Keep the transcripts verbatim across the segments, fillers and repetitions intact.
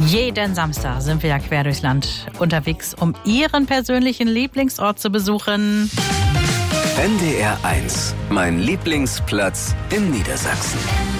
Jeden Samstag sind wir ja quer durchs Land unterwegs, um Ihren persönlichen Lieblingsort zu besuchen. N D R eins, mein Lieblingsplatz in Niedersachsen.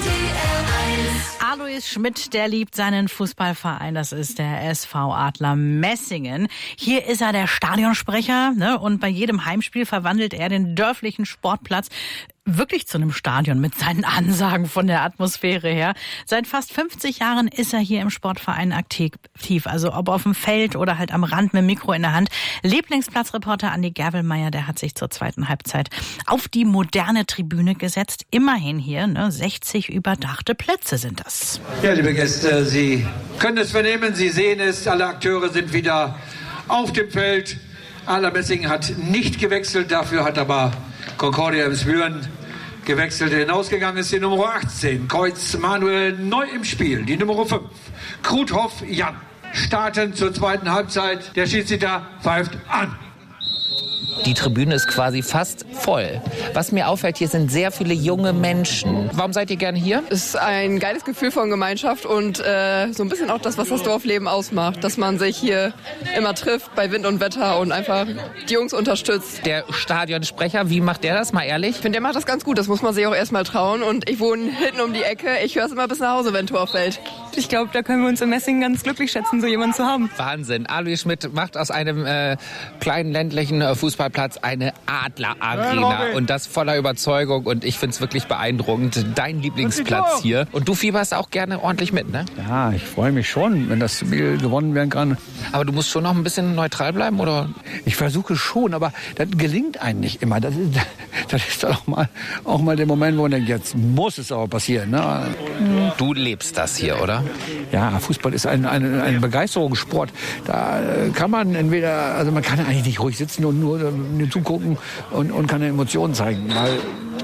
Alois Schmidt, der liebt seinen Fußballverein, das ist der S V Adler Messingen. Hier ist er der Stadionsprecher, ne? Und bei jedem Heimspiel verwandelt er den dörflichen Sportplatz wirklich zu einem Stadion mit seinen Ansagen von der Atmosphäre her. Seit fast fünfzig Jahren ist er hier im Sportverein aktiv, also ob auf dem Feld oder halt am Rand mit dem Mikro in der Hand. Lieblingsplatzreporter Andi Gerwelmeier, der hat sich zur zweiten Halbzeit auf die moderne Tribüne gesetzt. Immerhin hier, ne, sechzig überdachte Plätze sind das. Ja, liebe Gäste, Sie können es vernehmen, Sie sehen es, alle Akteure sind wieder auf dem Feld. Adler Messingen hat nicht gewechselt, dafür hat aber Concordia im Spüren gewechselt. Hinausgegangen ist die Nummer achtzehn, Kreuz Manuel, neu im Spiel. Die Nummer fünf, Kruthoff Jan. Starten zur zweiten Halbzeit. Der Schiedsrichter pfeift an. Die Tribüne ist quasi fast voll. Was mir auffällt, hier sind sehr viele junge Menschen. Warum seid ihr gerne hier? Es ist ein geiles Gefühl von Gemeinschaft und äh, so ein bisschen auch das, was das Dorfleben ausmacht. Dass man sich hier immer trifft bei Wind und Wetter und einfach die Jungs unterstützt. Der Stadionsprecher, wie macht der das, mal ehrlich? Ich finde, der macht das ganz gut. Das muss man sich auch erstmal trauen. Und ich wohne hinten um die Ecke. Ich höre es immer bis nach Hause, wenn Tor fällt. Ich glaube, da können wir uns in Messingen ganz glücklich schätzen, so jemanden zu haben. Wahnsinn. Alois Schmidt macht aus einem äh, kleinen ländlichen äh, Fußballplatz eine Adler-Arena. Ja, und das voller Überzeugung. Und ich finde es wirklich beeindruckend. Dein Lieblingsplatz hier. Und du fieberst auch gerne ordentlich mit, ne? Ja, ich freue mich schon, wenn das Spiel gewonnen werden kann. Aber du musst schon noch ein bisschen neutral bleiben, oder? Ich versuche schon, aber das gelingt einem nicht immer. Das ist, das ist dann auch mal, auch mal der Moment, wo man denkt, jetzt muss es aber passieren. Ne? Du lebst das hier, oder? Ja, Fußball ist ein, ein, ein Begeisterungssport. Da kann man entweder, also man kann eigentlich nicht ruhig sitzen und nur, nur zugucken und, und keine Emotionen zeigen, weil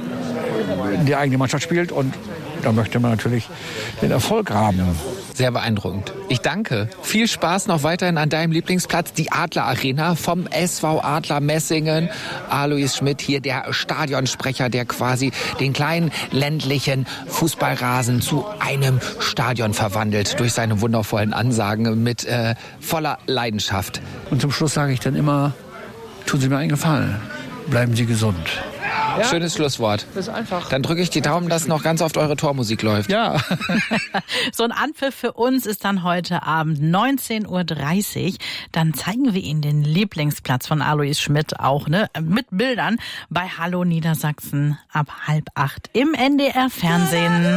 die eigene Mannschaft spielt und da möchte man natürlich den Erfolg haben. Sehr beeindruckend. Ich danke. Viel Spaß noch weiterhin an deinem Lieblingsplatz, die Adler Arena vom S V Adler Messingen. Alois Schmidt hier, der Stadionsprecher, der quasi den kleinen ländlichen Fußballrasen zu einem Stadion verwandelt durch seine wundervollen Ansagen mit äh, voller Leidenschaft. Und zum Schluss sage ich dann immer, tun Sie mir einen Gefallen, bleiben Sie gesund. Ja. Schönes Schlusswort. Das ist einfach. Dann drücke ich die Daumen, dass noch ganz oft eure Tormusik läuft. Ja. So ein Anpfiff für uns ist dann heute Abend neunzehn Uhr dreißig. Dann zeigen wir Ihnen den Lieblingsplatz von Alois Schmidt auch, ne, mit Bildern bei Hallo Niedersachsen ab halb acht im N D R Fernsehen.